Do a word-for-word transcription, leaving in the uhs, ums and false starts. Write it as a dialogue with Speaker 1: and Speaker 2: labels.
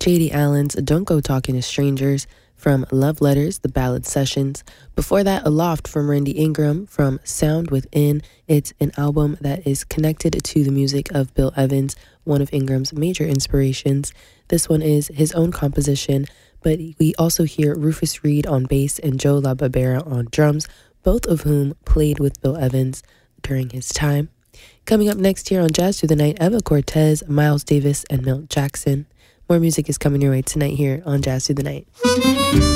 Speaker 1: J D Allen's Don't Go Talking to Strangers from Love Letters, the Ballad Sessions. Before that, Aloft from Randy Ingram from Sound Within. It's an album that is connected to the music of Bill Evans, one of Ingram's major inspirations. This one is his own composition, but we also hear Rufus Reid on bass and Joe LaBarbera on drums, both of whom played with Bill Evans during his time. Coming up next here on Jazz Through the Night, Eva Cortez, Miles Davis, and Milt Jackson. More music is coming your way tonight here on Jazz Through the Night.